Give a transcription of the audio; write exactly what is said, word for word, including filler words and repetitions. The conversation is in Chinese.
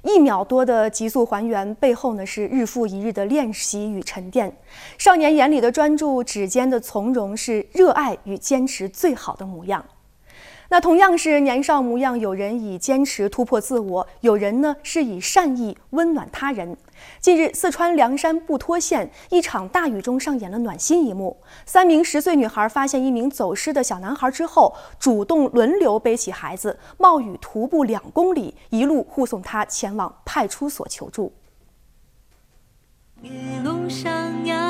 一秒多的急速还原背后呢，是日复一日的练习与沉淀。少年眼里的专注，指尖的从容，是热爱与坚持最好的模样。那同样是年少模样，有人以坚持突破自我，有人呢是以善意温暖他人。近日，四川凉山布拖县一场大雨中上演了暖心一幕。三名十岁女孩发现一名走失的小男孩之后，主动轮流背起孩子，冒雨徒步两公里，一路护送他前往派出所求助。 一路上呀